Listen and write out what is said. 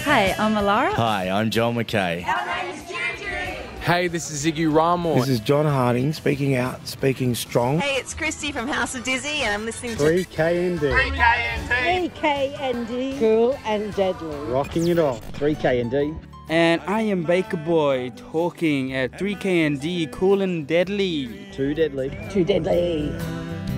Hi, I'm Alara. Hi, I'm Joel McKay. Hey, this is Ziggy Ramos. This is John Harding speaking out, speaking strong. Hey, it's Christy from House of Dizzy and I'm listening to 3KND. 3KND. Cool and deadly. Rocking it all. 3KND. And I am Baker Boy talking at 3KND, cool and deadly. Too deadly. Too deadly.